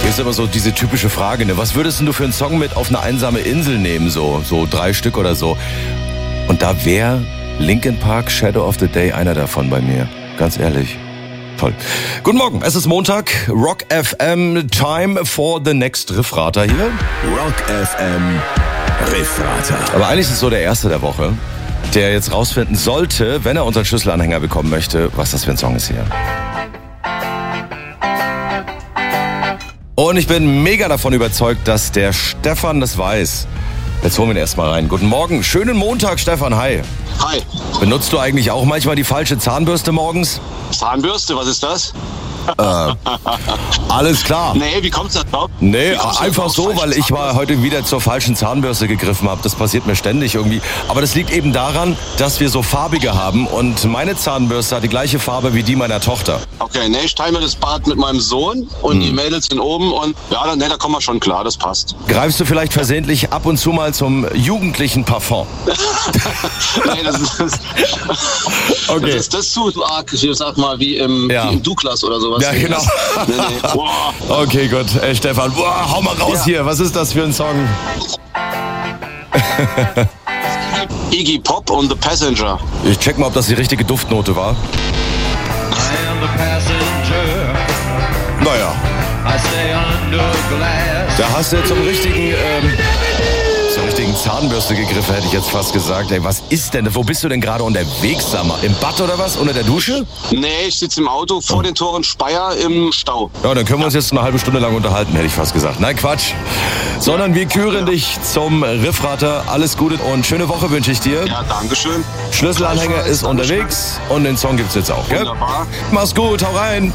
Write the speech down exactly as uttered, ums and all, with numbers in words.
Hier ist immer so diese typische Frage, ne? Was würdest denn du für einen Song mit auf eine einsame Insel nehmen? So, so drei Stück oder so. Und da wäre Linkin Park, Shadow of the Day einer davon bei mir. Ganz ehrlich. Toll. Guten Morgen, es ist Montag. Rock F M, time for the next Riffrater hier. Rock F M, Riffrater. Aber eigentlich ist es so der Erste der Woche, der jetzt rausfinden sollte, wenn er unseren Schlüsselanhänger bekommen möchte, was das für ein Song ist hier. Und ich bin mega davon überzeugt, dass der Stefan das weiß. Jetzt holen wir ihn erstmal rein. Guten Morgen, schönen Montag, Stefan, hi. Hi. Benutzt du eigentlich auch manchmal die falsche Zahnbürste morgens? Zahnbürste, was ist das? Äh, alles klar. Nee, wie kommt's da drauf? Nee, Wie kommst du einfach drauf? so, weil ich mal heute wieder zur falschen Zahnbürste gegriffen habe. Das passiert mir ständig irgendwie. Aber das liegt eben daran, dass wir so farbige haben und meine Zahnbürste hat die gleiche Farbe wie die meiner Tochter. Okay, nee, ich teile mir das Bad mit meinem Sohn und die Mädels sind oben und ja, dann, nee, da kommen wir schon klar, das passt. Greifst du vielleicht versehentlich ab und zu mal zum jugendlichen Parfum? Nee, das ist, das, Okay. das ist das ist zu arg, ich sag mal, wie im, Ja. wie im Douglas oder sowas. Ja, genau. Nee, nee. Boah. Okay, gut. Ey, Stefan, boah, hau mal raus Ja. hier. Was ist das für ein Song? Iggy Pop und The Passenger. Ich check mal, ob das die richtige Duftnote war. I am the passenger. Naja, I stay under glass. da hast du jetzt zum richtigen, ähm, zur richtigen Zahnbürste gegriffen, hätte ich jetzt fast gesagt. Ey, was ist denn? Wo bist du denn gerade unterwegs, sag mal? Im Bad oder was? Unter der Dusche? Nee, ich sitze im Auto vor den Toren Speyer im Stau. Ja, dann können wir uns jetzt eine halbe Stunde lang unterhalten, hätte ich fast gesagt. Nein, Quatsch. Sondern wir küren dich zum Riffrater. Alles Gute und schöne Woche wünsche ich dir. Ja, dankeschön. Schlüsselanhänger ist unterwegs und den Song gibt's jetzt auch, gell? Wunderbar. Mach's gut, hau rein.